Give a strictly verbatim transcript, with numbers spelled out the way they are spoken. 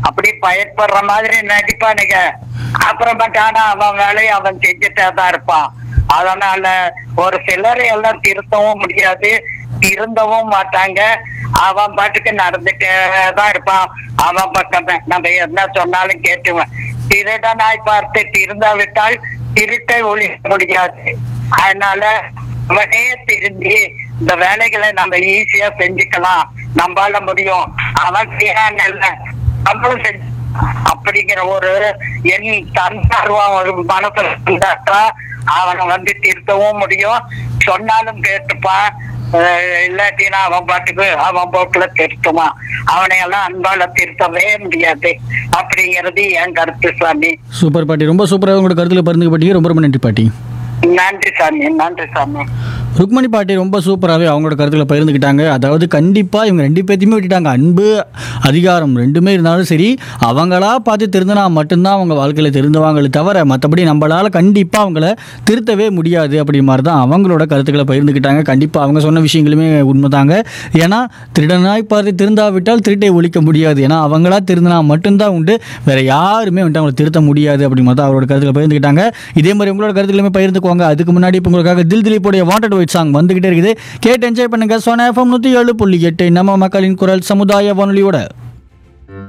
அப்படி பயப்படுற மாதிரி நடிப்பானுங்க. அப்புறமேட்டு ஆனா அவன் வேலையை அவன் செஞ்சுட்டே தான் இருப்பான். அதனால ஒரு சிலரை எல்லாம் திருத்தவும் முடியாது, திருந்தவும் மாட்டாங்க. அவன் பாட்டுக்கு நடந்துட்டே தான் இருப்பான். அவன் பக்கமே நம்ம என்ன சொன்னாலும் கேட்டுவேன். திருடனாய் பார்த்து திருந்தாவிட்டால் திருட்டை ஒழிக்க முடியாது. அதனால அவனே திருந்தி இந்த வேலைகளை நம்ம ஈஸியா செஞ்சுக்கலாம், நம்மளால முடியும், அவன் செய்யறான் இல்ல நம்மளும் செஞ்சு அப்படிங்கிற ஒரு என் தன்னார்வம் ஒரு மனசுல இருந்தாக்கா அவனை வந்து திருத்தவும் முடியும். சொன்னாலும் கேட்டுப்பான், இல்லாட்டினா அவன் பாட்டுக்கு அவன் போக்குல திருத்துவான். அவனை எல்லாம் அன்பால திருத்தவே முடியாது அப்படிங்கிறது என் கருத்து சாமி. சூப்பர் பாட்டி, ரொம்ப சூப்பராக உங்களோட கருத்துல பகிர்ந்து பாட்டி. ரொம்ப ரொம்ப நன்றி பாட்டி. நன்றி சாமி, நன்றி சாமி. ருக்மணி பாட்டி ரொம்ப சூப்பராகவே அவங்களோட கருத்துக்களை பகிர்ந்துக்கிட்டாங்க. அதாவது கண்டிப்பாக இவங்க ரெண்டு பேர்த்தையுமே விட்டுட்டாங்க. அன்பு அதிகாரம் ரெண்டுமே இருந்தாலும் சரி, அவங்களா பார்த்து திருந்தினா மட்டும்தான் அவங்க வாழ்க்கையில் திருந்துவாங்களே தவிர மற்றபடி நம்மளால் கண்டிப்பாக அவங்கள திருத்தவே முடியாது அப்படி மாதிரி தான் அவங்களோட கருத்துக்களை பகிர்ந்துக்கிட்டாங்க. கண்டிப்பாக அவங்க சொன்ன விஷயங்களுமே உண்மைதாங்க. ஏன்னா திருடனாய் பார்த்து திருந்தாவிட்டால் திருட்டை ஒழிக்க முடியாது. ஏன்னா அவங்களா திருந்தினா மட்டும்தான் உண்டு, வேறு யாருமே வந்துட்டு அவங்களை திருத்த முடியாது அப்படி மாதிரி அவரோட கருத்துக்களை பகிர்ந்துக்கிட்டாங்க. இதே மாதிரி உங்களோட கருத்துக்களுமே பகிர்ந்துக்குவாங்க. அதுக்கு முன்னாடி இப்போ உங்களுக்காக தில் திலீப்புடைய வாண்டட் ஒயிட் சாங் வந்துகிட்டே இருக்குது. கேட்டு என்ஜாய் பண்ணுங்க. சோனா எஃப்எம் நூற்றி ஏழு புள்ளி எட்டு நம்ம மக்களின் குரல் சமுதாய வானொலியோட.